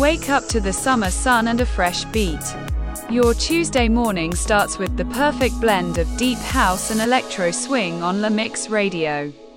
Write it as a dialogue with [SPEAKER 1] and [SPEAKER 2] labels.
[SPEAKER 1] Wake up to the summer sun and a fresh beat. Your Tuesday morning starts with the perfect blend of deep house and electro swing on La Mix Radio.